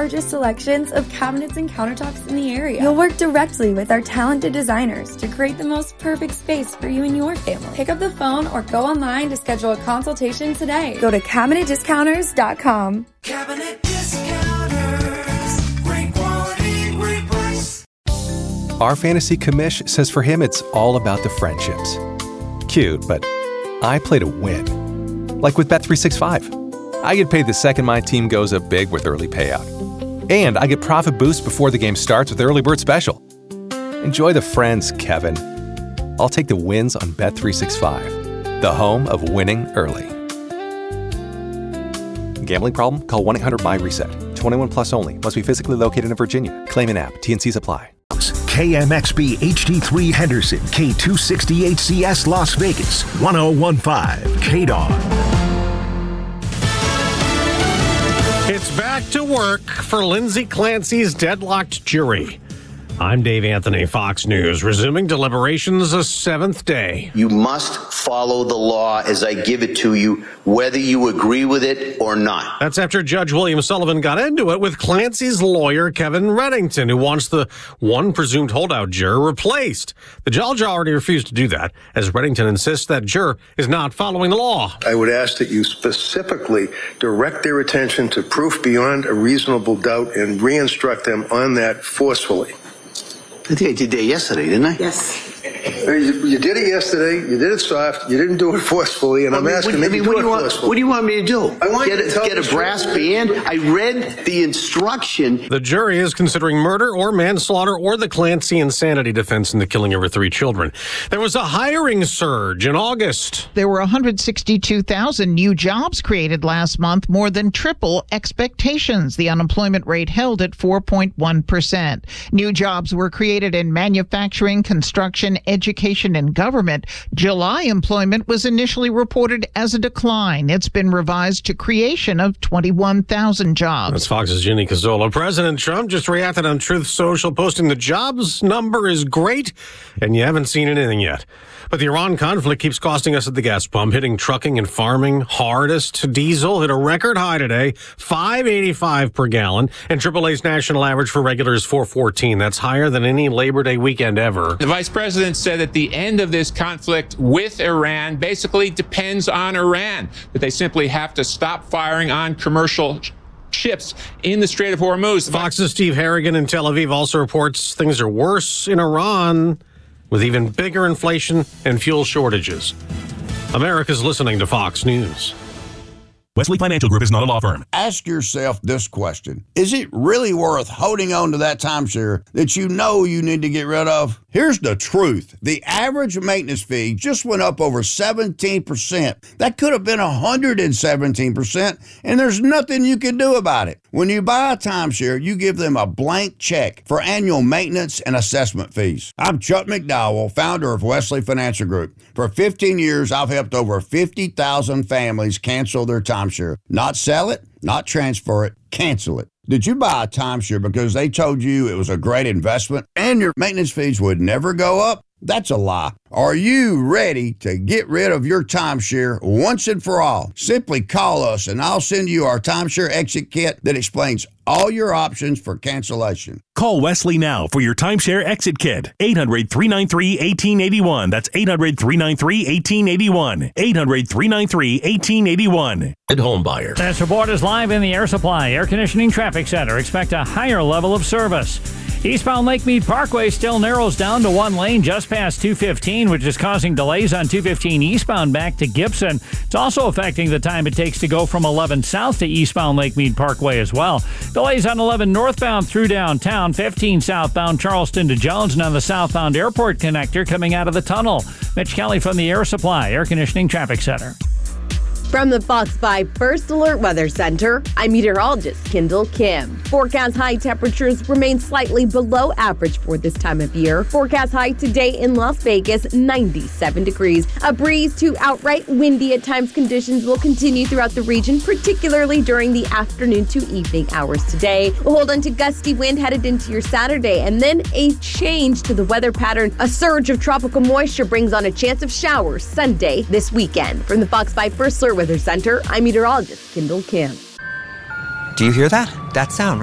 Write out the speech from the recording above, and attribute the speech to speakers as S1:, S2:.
S1: largest selections of cabinets and countertops in the area. You'll work directly with our talented designers to create the most perfect space for you and your family. Pick up the phone or go online to schedule a consultation today. Go to CabinetDiscounters.com.
S2: Cabinet Discounters. Great quality, great price.
S3: Our fantasy commish says for him it's all about the friendships. Cute, but I play to win. Like with Bet365. I get paid the second my team goes up big with early payout. And I get profit boost before the game starts with Early Bird Special. Enjoy the friends, Kevin. I'll take the wins on Bet365, the home of winning early. Gambling problem? Call 1-800-MY-RESET. 21 plus only. Must be physically located in Virginia. Claim an app. T&Cs apply.
S4: KMXB HD3 Henderson, K268CS Las Vegas, 1015 KDAW.
S5: It's back to work for Lindsay Clancy's deadlocked jury. I'm Dave Anthony, Fox News, resuming deliberations a seventh day.
S6: You must follow the law as I give it to you, whether you agree with it or not.
S5: That's after Judge William Sullivan got into it with Clancy's lawyer, Kevin Reddington, who wants the one presumed holdout juror replaced. The judge already refused to do that, as Reddington insists that juror is not following the law.
S7: I would ask that you specifically direct their attention to proof beyond a reasonable doubt and re-instruct them on that forcefully.
S6: I think I did that yesterday, didn't I?
S7: Yes. You did it yesterday. You did it soft. You didn't do it forcefully. And I'm asking maybe do it forcefully.
S6: What do you want me to do?
S7: I want you to
S6: get a brass band. I read the instruction.
S5: The jury is considering murder or manslaughter or the Clancy insanity defense in the killing of her 3 children. There was a hiring surge in August.
S8: There were 162,000 new jobs created last month, more than triple expectations. The unemployment rate held at 4.1%. New jobs were created in manufacturing, construction, education, and government. July employment was initially reported as a decline. It's been revised to creation of 21,000 jobs.
S5: That's Fox's Ginny Cazzola. President Trump just reacted on Truth Social, posting the jobs number is great, and you haven't seen anything yet. But the Iran conflict keeps costing us at the gas pump, hitting trucking and farming hardest. Diesel hit a record high today, $5.85 per gallon, and AAA's national average for regular is $4.14. That's higher than any Labor Day weekend ever.
S9: The vice president said that the end of this conflict with Iran basically depends on Iran, that they simply have to stop firing on commercial ships in the Strait of Hormuz.
S5: Fox's Steve Harrigan in Tel Aviv also reports things are worse in Iran, with even bigger inflation and fuel shortages. America's listening to Fox News.
S10: Wesley Financial Group is not a law firm.
S11: Ask yourself this question. Is it really worth holding on to that timeshare that you know you need to get rid of? Here's the truth. The average maintenance fee just went up over 17%. That could have been 117%, and there's nothing you can do about it. When you buy a timeshare, you give them a blank check for annual maintenance and assessment fees. I'm Chuck McDowell, founder of Wesley Financial Group. For 15 years, I've helped over 50,000 families cancel their timeshare. Not sell it, not transfer it, cancel it. Did you buy a timeshare because they told you it was a great investment and your maintenance fees would never go up? That's a lie. Are you ready to get rid of your timeshare once and for all? Simply call us and I'll send you our timeshare exit kit that explains all your options for cancellation.
S10: Call Wesley now for your timeshare exit kit. 800-393-1881. That's 800-393-1881. 800-393-1881.
S12: At home buyer.
S13: This report is live in the Air Supply Air Conditioning Traffic Center. Expect a higher level of service. Eastbound Lake Mead Parkway still narrows down to one lane just past 215, which is causing delays on 215 eastbound back to Gibson. It's also affecting the time it takes to go from 11 south to eastbound Lake Mead Parkway as well. Delays on 11 northbound through downtown, 15 southbound Charleston to Jones, and on the southbound airport connector coming out of the tunnel. Mitch Kelly from the Air Supply Air Conditioning Traffic Center.
S14: From the Fox 5 First Alert Weather Center, I'm meteorologist Kendall Kim. Forecast high temperatures remain slightly below average for this time of year. Forecast high today in Las Vegas, 97 degrees. A breeze to outright windy at times conditions will continue throughout the region, particularly during the afternoon to evening hours today. We'll hold on to gusty wind headed into your Saturday, and then a change to the weather pattern. A surge of tropical moisture brings on a chance of showers Sunday this weekend. From the Fox 5 First Alert Weather Center, I'm meteorologist Kendall Kim.
S15: Do you hear that? That sound